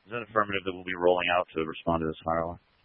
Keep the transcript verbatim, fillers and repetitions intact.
Is that affirmative that we'll be rolling out to respond to this firewall?